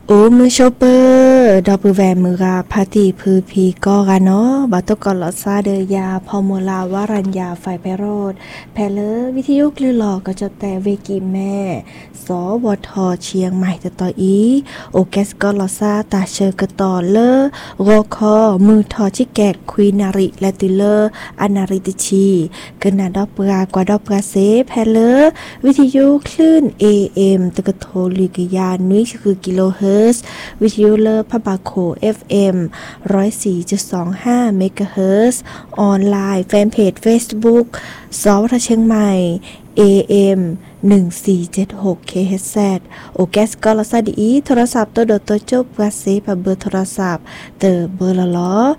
โอ้มือโชเปอร์ดอกปือแวมือกาพาติพือพีก็กันเนาะบาตกอลอซาเดยาพอโมลาวารัญญาไฟไพโรดแพเลวิทยุคลือหลอกก็จะแต่เวกีแม่สวทเชียงใหม่ต่ออีโอแกสกอลอซาตาเชอกต่อเลรอคอมือทอชิแกกควีนาริและติเลอนาริติชีเกินนาดอกปรากว่าดอกปราเซแพเลวิทยุคลื่น AM ตะกะโทลิกยานุ้ยคือกิโลเฮิรตซ์วิทยุเลอพะบาโค FM 104.25 เมกะเฮิรตซ์ออนไลน์แฟนเพจ Facebook สวทเชียงใหม่ AM 1476 kHz โอแกสก็ลสดีโทรศัพท์ตัวโดดตัวจบกว่าเซปเบอร์โทรศัพท์เตอเบอร์ละล้อ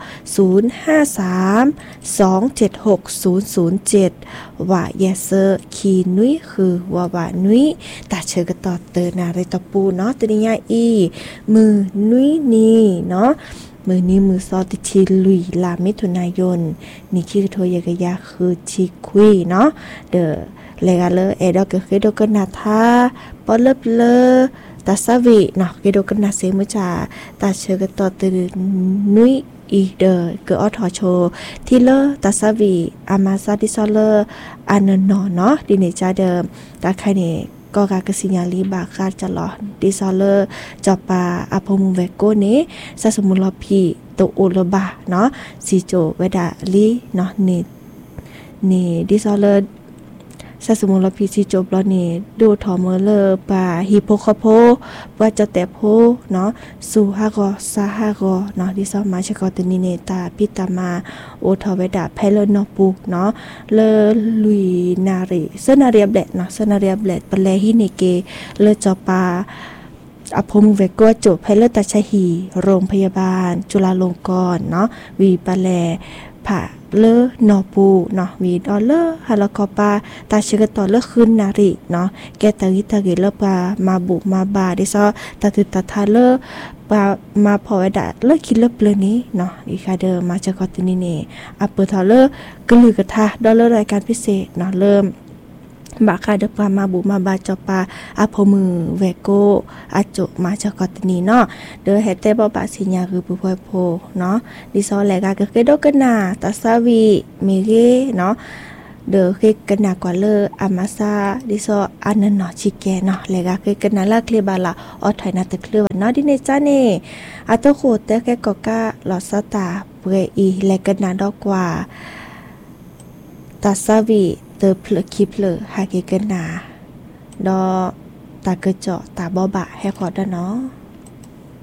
053 276 007ว่าเยเซอร์คีนุ้ยคือว่านุ้ยตาเชอก็ต่อเตอนาเรตปูเนาะตัวนี้อีมือนุ้ยนี่เนาะมือนี้มือซอติชิลุยลามิถุนายนนี่คือโทยกะยาคือชิคุยเนาะเดอเลกาเลเอดอกเกดอกนาทาปอลเลตาซาวิเนาะเกดอกนาเซมุจาตาเชกตอตนุยอีเดอเกออทอโชที่เลตาซาวิอามาซาดิซอเลอันนอเนาะดิเนจาเดิมตาใครเนี่ยก็กากสิญญาลีบาคาจะหลอดิซอเลจอปาอพมุเวโกเนซาสมุลพีโตโอลบาเนาะสิโจเวดาลีเนาะนี่ดิซอเลซาสมุลพีสิโจบลอนี่ดูทอมเลปาฮิโปคาโพว่าจะแต่โพเนาะสูฮากอซาฮากอเนาะดิซอมาชกอตนิเนตาปิตามาโอทอเวดาไพเลนอปุเนาะเลลุยนาริเซนาเรียบแลเนาะเซนาเรียบแลปะแลฮิเนเกเลจอปาอพมเวกัวจบไพเลตาชหีโรงพยาบาลจุฬาลงกรณ์เนาะวีปะแลผ่าเลนอปูเนาะวีดอเลฮาลกอปาตาเชกต่อเลคืนนาริเนาะแกตากิตากิเลปามาบุมาบาดิซอตาตุตาทาเลปามาพอไว้ดาเลคิดเลเปลนี้เนาะอีคาเดอมาจากอตินีเนอัปเปอร์ทาเลกลือกระทาดอเลรายการพิเศษเนาะเริ่มบาคาเดปามาบุมาบาจอปาอาพมือเวโกอาโจมาจากกอตนีเนาะเดอเฮเตบอบาสิญญาคือปุพอยโพเนาะดิซอแลกาเกเกดกนาตาซาวีเมเกเนาะเดอเคกันนากว่าเลอามาซาดิซออันนันเนาะชิแกเนาะแลกาเคกันนาลาเคลบาลาออไทนาตะเคลือเนาะดิเนจาเนอาตโคเตแกกอกาลอซาตาเปรอีแลกันนาดอกว่าตาซาวีเตอเพลคิเพลหาเกกันนาดอตาเกจอตาบอบะให้ขอดเนาะ